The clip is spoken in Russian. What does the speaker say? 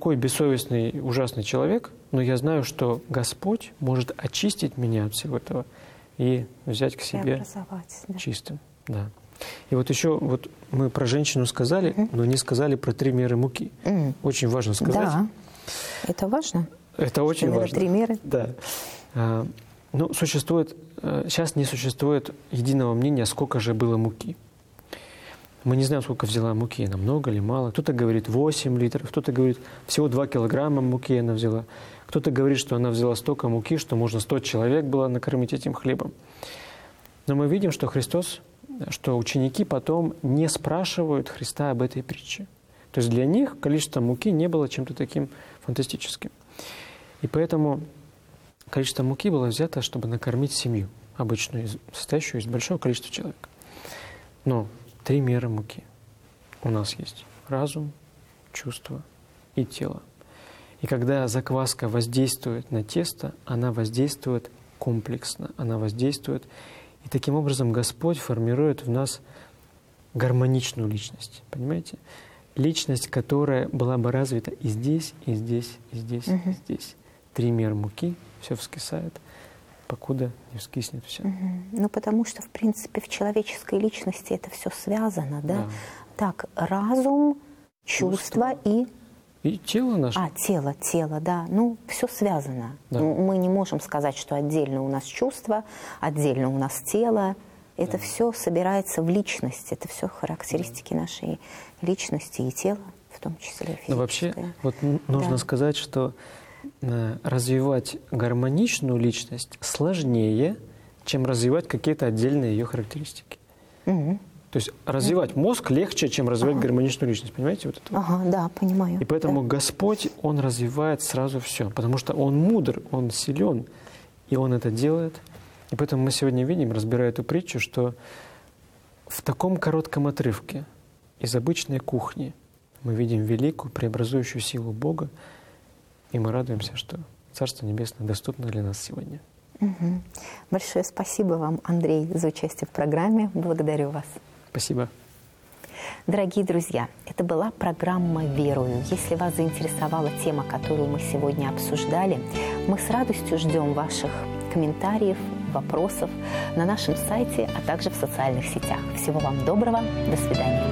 плохой, бессовестный, ужасный человек, но я знаю, что Господь может очистить меня от всего этого и взять к себе чистым. Да. И вот еще вот мы про женщину сказали, но не сказали про 3 меры муки. Очень важно сказать. Да, это важно. Это очень важно. 3 меры. Да. Ну, сейчас не существует единого мнения, сколько же было муки. Мы не знаем, сколько взяла муки, она много или мало. Кто-то говорит 8 литров, кто-то говорит, всего 2 килограмма муки она взяла. Кто-то говорит, что она взяла столько муки, что можно 100 человек было накормить этим хлебом. Но мы видим, что что ученики потом не спрашивают Христа об этой притче. То есть для них количество муки не было чем-то таким фантастическим. И поэтому количество муки было взято, чтобы накормить семью, обычную, состоящую из большого количества человек. Но 3 меры муки у нас есть: разум, чувство и тело. И когда закваска воздействует на тесто, она воздействует комплексно, она воздействует. И таким образом Господь формирует в нас гармоничную личность. Понимаете? Личность, которая была бы развита и здесь, и здесь, и здесь, и здесь. 3 меры муки, все вскисает, покуда не вскиснет все. Ну, потому что, в принципе, в человеческой личности это все связано, да? Так, разум, чувство и тело наше. Тело, да. Ну, все связано. Да. Мы не можем сказать, что отдельно у нас чувство, отдельно у нас тело. Это все собирается в личность. Это все характеристики нашей личности и тела, в том числе физическое. Но вообще, вот нужно сказать, что развивать гармоничную личность сложнее, чем развивать какие-то отдельные ее характеристики. То есть развивать мозг легче, чем развивать гармоничную личность. Понимаете? Вот это? Да, понимаю. И поэтому Господь, Он развивает сразу все. Потому что Он мудр, Он силен, и Он это делает. И поэтому мы сегодня видим, разбирая эту притчу, что в таком коротком отрывке из обычной кухни мы видим великую преобразующую силу Бога, и мы радуемся, что Царство Небесное доступно для нас сегодня. Большое спасибо вам, Андрей, за участие в программе. Благодарю вас. Спасибо. Дорогие друзья, это была программа «Верую». Если вас заинтересовала тема, которую мы сегодня обсуждали, мы с радостью ждем ваших комментариев, вопросов на нашем сайте, а также в социальных сетях. Всего вам доброго. До свидания.